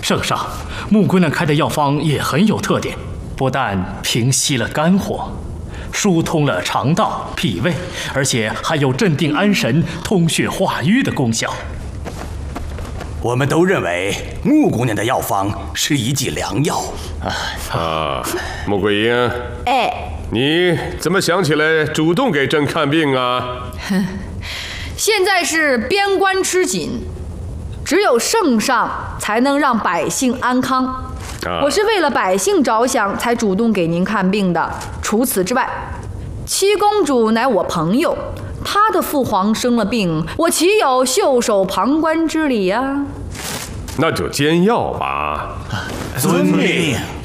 圣上，穆姑娘开的药方也很有特点，不但平息了肝火，疏通了肠道、脾胃，而且还有镇定安神、通血化瘀的功效。 我们都认为穆姑娘的药方是一剂良药。 穆桂英，你怎么想起来主动给朕看病啊？ 现在是边关吃紧，只有圣上才能让百姓安康。我是为了百姓着想才主动给您看病的。除此之外，七公主乃我朋友，她的父皇生了病，我岂有袖手旁观之理呀？ 那就煎药吧。 遵命。